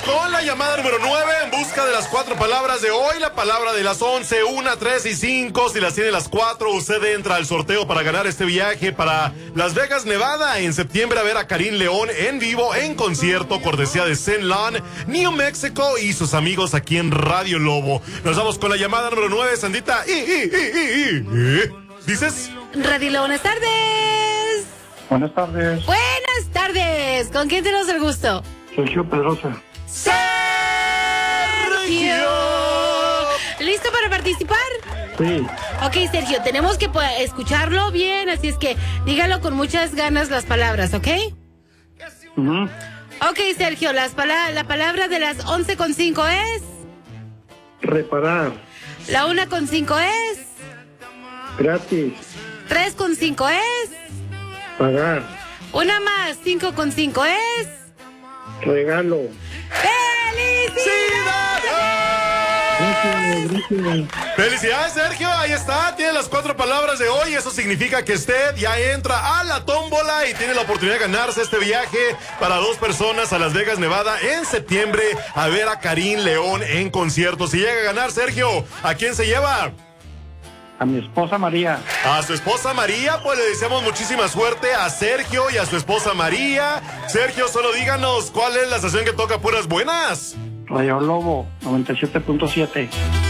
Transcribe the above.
con la llamada número 9 en busca de las 4 palabras de hoy. La palabra de las 11, 1, 3 y 5. Si las tiene las 4, usted entra al sorteo para ganar este viaje para Las Vegas, Nevada. En septiembre a ver a Karim León en vivo, en concierto, cortesía de Zenlon, New Mexico y sus amigos aquí en Radio Lobo. Nos vamos con la llamada número 9, Sandita. ¿Dices? Radio Lobo, buenas tardes. Buenas tardes. Buenas tardes. ¿Con quién tenemos el gusto? Sergio Pedrosa. Sergio. ¿Listo para participar? Sí. Ok, Sergio, tenemos que escucharlo bien, así es que dígalo con muchas ganas las palabras, ¿ok? Ok, Sergio, la palabra de las 11:05 es... Reparar. La 1:05 es... Gratis. 3:05 es... Pagar. Una más, 5:05 es... Regalo. ¡Felicidades! ¡Felicidades, Sergio! Ahí está, tiene las 4 palabras de hoy. Eso significa que usted ya entra a la tómbola y tiene la oportunidad de ganarse este viaje para 2 personas a Las Vegas, Nevada en septiembre a ver a Karim León en concierto. Si llega a ganar, Sergio, ¿a quién se lleva? A mi esposa María. A su esposa María, pues le deseamos muchísima suerte a Sergio y a su esposa María. Sergio, solo díganos cuál es la estación que toca puras buenas. Radio Lobo 97.7.